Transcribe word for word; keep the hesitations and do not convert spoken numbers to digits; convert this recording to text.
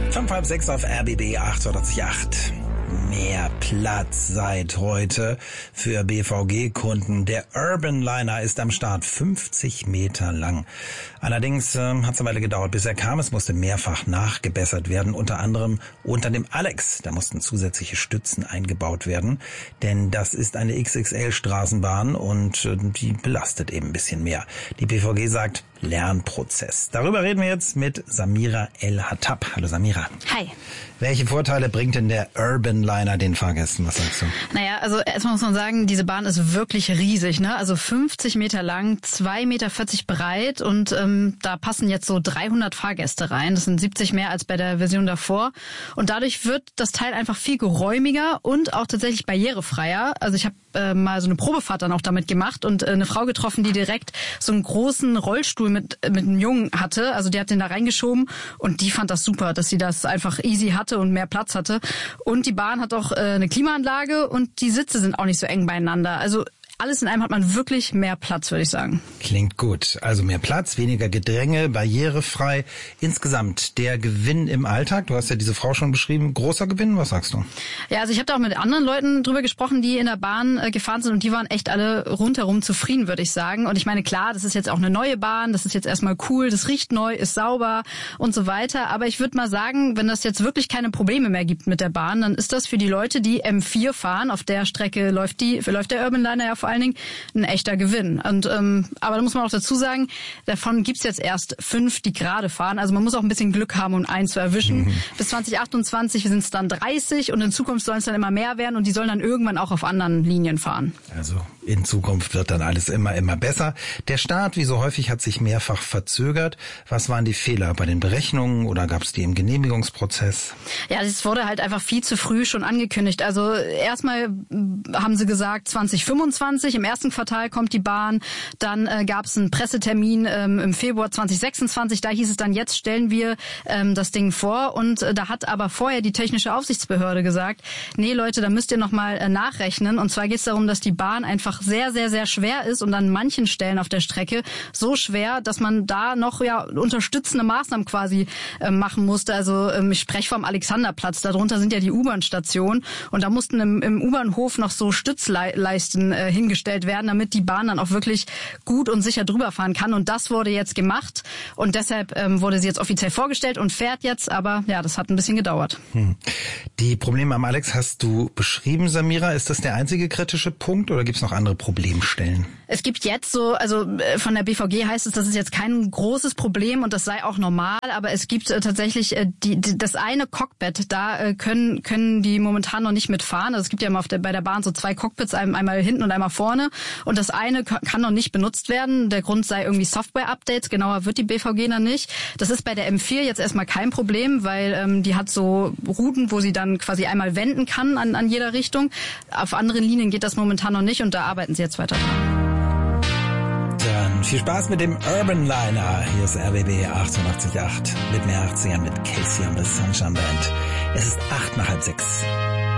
Fünf halb sechs auf R B B achtundachtzig Komma acht. Mehr Platz seit heute für B V G-Kunden. Der Urban Liner ist am Start, fünfzig Meter lang. Allerdings äh, hat es eine Weile gedauert, bis er kam. Es musste mehrfach nachgebessert werden, unter anderem unter dem Alex. Da mussten zusätzliche Stützen eingebaut werden, denn das ist eine X X L-Straßenbahn und äh, die belastet eben ein bisschen mehr. Die B V G sagt, Lernprozess. Darüber reden wir jetzt mit Samira El-Hattab. Hallo Samira. Hi. Welche Vorteile bringt denn der Urban Liner den Fahrgästen? Was sagst du? Naja, also erstmal muss man sagen, diese Bahn ist wirklich riesig, ne? Also fünfzig Meter lang, zwei Meter vierzig breit und ähm, da passen jetzt so dreihundert Fahrgäste rein. Das sind siebzig mehr als bei der Version davor. Und dadurch wird das Teil einfach viel geräumiger und auch tatsächlich barrierefreier. Also ich habe äh, mal so eine Probefahrt dann auch damit gemacht und äh, eine Frau getroffen, die direkt so einen großen Rollstuhl mit mit einem Jungen hatte. Also die hat den da reingeschoben und die fand das super, dass sie das einfach easy hatte und mehr Platz hatte. Und die Bahn hat auch äh, eine Klimaanlage und die Sitze sind auch nicht so eng beieinander. Also alles in einem hat man wirklich mehr Platz, würde ich sagen. Klingt gut. Also mehr Platz, weniger Gedränge, barrierefrei. Insgesamt der Gewinn im Alltag, du hast ja diese Frau schon beschrieben, großer Gewinn, was sagst du? Ja, also ich habe da auch mit anderen Leuten drüber gesprochen, die in der Bahn äh, gefahren sind und die waren echt alle rundherum zufrieden, würde ich sagen. Und ich meine, klar, das ist jetzt auch eine neue Bahn, das ist jetzt erstmal cool, das riecht neu, ist sauber und so weiter. Aber ich würde mal sagen, wenn das jetzt wirklich keine Probleme mehr gibt mit der Bahn, dann ist das für die Leute, die M vier fahren, auf der Strecke läuft die, läuft der Urban Liner ja vor allen Dingen ein echter Gewinn. Und ähm, aber da muss man auch dazu sagen, davon gibt's jetzt erst fünf, die gerade fahren. Also man muss auch ein bisschen Glück haben, um einen zu erwischen. Mhm. Bis zwanzig achtundzwanzig sind es dann dreißig und in Zukunft sollen es dann immer mehr werden und die sollen dann irgendwann auch auf anderen Linien fahren. Also in Zukunft wird dann alles immer, immer besser. Der Start, wie so häufig, hat sich mehrfach verzögert. Was waren die Fehler bei den Berechnungen oder gab es die im Genehmigungsprozess? Ja, es wurde halt einfach viel zu früh schon angekündigt. Also erstmal haben sie gesagt zwanzig fünfundzwanzig, im ersten Quartal kommt die Bahn. Dann äh, gab es einen Pressetermin ähm, im Februar zwanzig sechsundzwanzig. Da hieß es dann, jetzt stellen wir ähm, das Ding vor. Und äh, da hat aber vorher die technische Aufsichtsbehörde gesagt, nee Leute, da müsst ihr nochmal äh, nachrechnen. Und zwar geht es darum, dass die Bahn einfach sehr, sehr, sehr schwer ist und an manchen Stellen auf der Strecke so schwer, dass man da noch ja unterstützende Maßnahmen quasi äh, machen musste. Also ähm, ich spreche vom Alexanderplatz, darunter sind ja die U-Bahn-Stationen und da mussten im, im U-Bahnhof noch so Stützleisten äh, hingestellt werden, damit die Bahn dann auch wirklich gut und sicher drüber fahren kann. Und das wurde jetzt gemacht und deshalb ähm, wurde sie jetzt offiziell vorgestellt und fährt jetzt, aber ja, das hat ein bisschen gedauert. Hm. Die Probleme am Alex hast du beschrieben, Samira. Ist das der einzige kritische Punkt oder gibt es noch andere Problemstellen? Es gibt jetzt so, also von der B V G heißt es, das ist jetzt kein großes Problem und das sei auch normal, aber es gibt äh, tatsächlich äh, die, die, das eine Cockpit, da äh, können können die momentan noch nicht mitfahren. Also es gibt ja immer auf der, bei der Bahn so zwei Cockpits, einmal hinten und einmal vorne und das eine kann noch nicht benutzt werden. Der Grund sei irgendwie Software-Updates, genauer wird die B V G dann nicht. Das ist bei der M vier jetzt erstmal kein Problem, weil ähm, die hat so Routen, wo sie dann quasi einmal wenden kann an, an jeder Richtung. Auf anderen Linien geht das momentan noch nicht und da arbeiten sie jetzt weiter dran. Dann viel Spaß mit dem Urban Liner. Hier ist R B B achtundachtzig Komma acht mit mehr achtzigern mit Casey und the Sunshine Band. Es ist acht nach halb sechs.